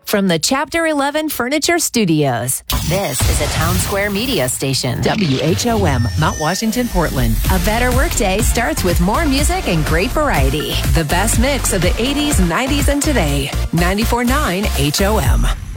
From the Chapter 11 Furniture Studios, this is a Town Square Media station. WHOM, Mount Washington, Portland. A better workday starts with more music and great variety. The best mix of the 80s, 90s, and today. 94.9 HOM.